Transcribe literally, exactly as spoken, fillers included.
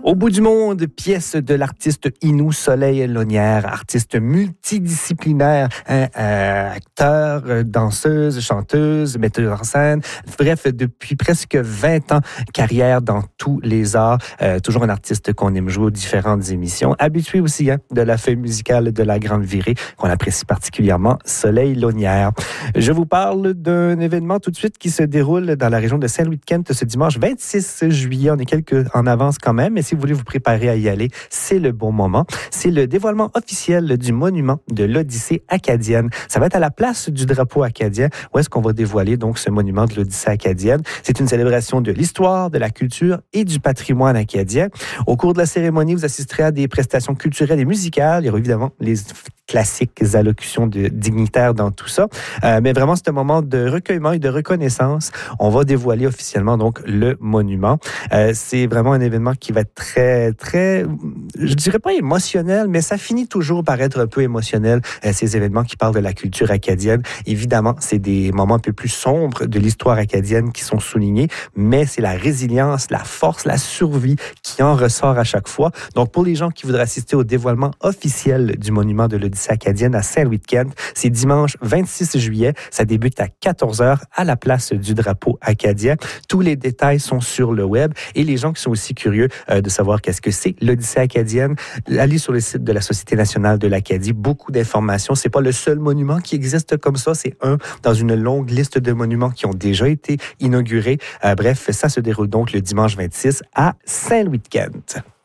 Au bout du monde, pièce de l'artiste Inou Soleil Launière, artiste multidisciplinaire, hein, euh, acteur, euh, danseuse, chanteuse, metteuse en scène. Bref, depuis presque vingt ans, carrière dans tous les arts. Euh, toujours un artiste qu'on aime jouer aux différentes émissions. Habitué aussi hein, de la feuille musicale de la Grande Virée, qu'on apprécie particulièrement, Soleil Launière. Je vous parle d'un événement tout de suite qui se déroule dans la région de Saint-Louis-de-Kent ce dimanche vingt-six juillet. On est quelques en avance quand même, mais si vous voulez vous préparer à y aller, c'est le bon moment. C'est le dévoilement officiel du monument de l'Odyssée acadienne. Ça va être à la place du drapeau acadien, où est-ce qu'on va dévoiler donc ce monument de l'Odyssée acadienne. C'est une célébration de l'histoire, de la culture et du patrimoine acadien. Au cours de la cérémonie, vous assisterez à des prestations culturelles et musicales. Il y aura évidemment les classiques allocutions de dignitaires dans tout ça. Euh, mais vraiment, c'est un moment de recueillement et de reconnaissance. On va dévoiler officiellement donc le monument. Euh, c'est vraiment un événement qui va être très, très, je dirais pas émotionnel, mais ça finit toujours par être un peu émotionnel, euh, ces événements qui parlent de la culture acadienne. Évidemment, c'est des moments un peu plus sombres de l'histoire acadienne qui sont soulignés, mais c'est la résilience, la force, la survie qui en ressort à chaque fois. Donc, pour les gens qui voudraient assister au dévoilement officiel du monument de l'Odyssée acadienne à Saint-Louis-de-Kent, c'est dimanche vingt-six juillet. Ça débute à quatorze heures à la place du drapeau acadien. Tous les détails sont sur le web et les gens qui sont aussi curieux euh, de savoir qu'est-ce que c'est l'Odyssée acadienne, allez sur le site de la Société nationale de l'Acadie. Beaucoup d'informations. C'est pas le seul monument qui existe comme ça. C'est un dans une longue liste de monuments qui ont déjà été inaugurés. Euh, bref, ça se déroule donc le dimanche vingt-six à Saint-Louis-de-Kent.